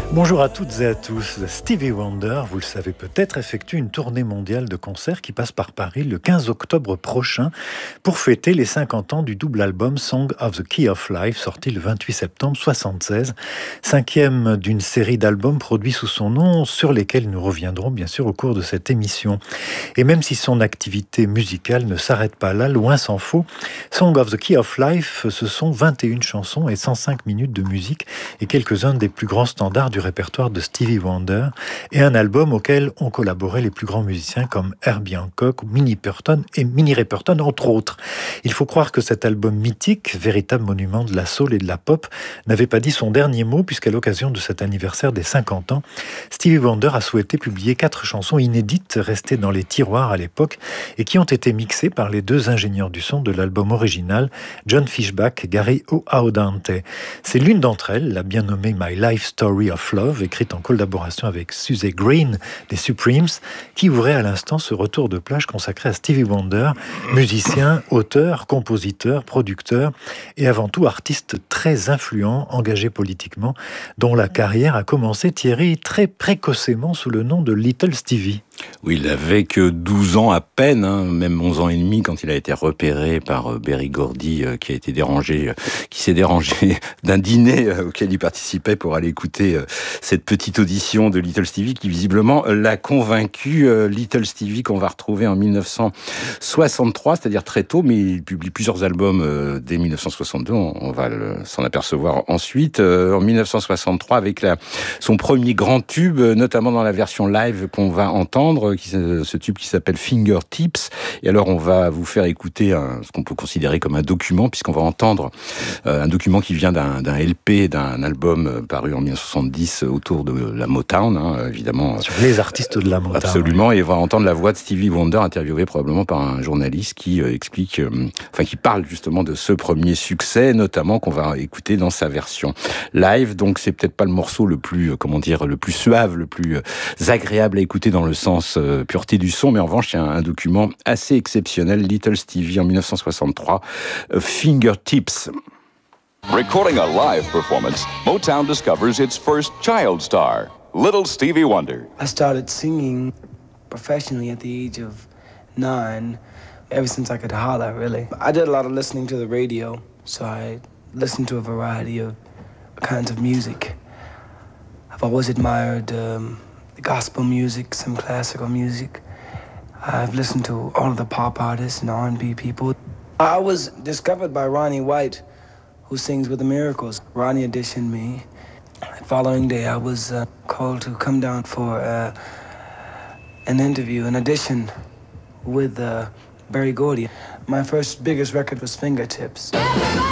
Bonjour à toutes et à tous. Stevie Wonder, vous le savez peut-être, effectue une tournée mondiale de concerts qui passe par Paris le 15 octobre prochain pour fêter les 50 ans du double album Song of the Key of Life, sorti le 28 septembre 1976, cinquième d'une série d'albums produits sous son nom, sur lesquels nous reviendrons bien sûr au cours de cette émission. Et même si son activité musicale ne s'arrête pas là, loin s'en faut, Song of the Key of Life, ce sont 21 chansons et 105 minutes de musique et quelques-uns des plus grands standards du répertoire de Stevie Wonder, et un album auquel ont collaboré les plus grands musiciens comme Herbie Hancock, Minnie Riperton, entre autres. Il faut croire que cet album mythique, véritable monument de la soul et de la pop, n'avait pas dit son dernier mot, puisqu'à l'occasion de cet anniversaire des 50 ans, Stevie Wonder a souhaité publier 4 chansons inédites restées dans les tiroirs à l'époque et qui ont été mixées par les 2 ingénieurs du son de l'album original, John Fishback et Gary Audante. C'est l'une d'entre elles, la bien nommée My Life Story of Love, écrite en collaboration avec Suzy Green des Supremes, qui ouvrait à l'instant ce retour de plage consacré à Stevie Wonder, musicien, auteur, compositeur, producteur et avant tout artiste très influent, engagé politiquement, dont la carrière a commencé, Thierry, très précocement sous le nom de Little Stevie. Oui, il n'avait que 12 ans à peine, même 11 ans et demi, quand il a été repéré par Berry Gordy, qui s'est dérangé d'un dîner auquel il participait pour aller écouter cette petite audition de Little Stevie, qui visiblement l'a convaincu. Little Stevie qu'on va retrouver en 1963, c'est-à-dire très tôt, mais il publie plusieurs albums dès 1962, on va s'en apercevoir ensuite. En 1963, avec son premier grand tube, notamment dans la version live qu'on va entendre, ce tube qui s'appelle Fingertips. Et alors on va vous faire écouter ce qu'on peut considérer comme un document, puisqu'on va entendre un document qui vient d'un LP, d'un album paru en 1970 autour de la Motown, évidemment. Sur les artistes de la Motown. Absolument, et on va entendre la voix de Stevie Wonder interviewée probablement par un journaliste qui qui parle justement de ce premier succès, notamment qu'on va écouter dans sa version live. Donc c'est peut-être pas le morceau le plus suave, le plus agréable à écouter dans le sens pureté du son, mais en revanche, il y a un document assez exceptionnel, Little Stevie en 1963, Fingertips. Recording a live performance, Motown discovers its first child star, Little Stevie Wonder. I started singing professionally at the age of 9, ever since I could holler, really. I did a lot of listening to the radio, so I listened to a variety of kinds of music. I've always admired the gospel music, some classical music. I've listened to all of the pop artists and R&B people. I was discovered by Ronnie White, who sings with the Miracles. Ronnie auditioned me. The following day, I was called to come down for an interview, an audition with Berry Gordy. My first biggest record was Fingertips.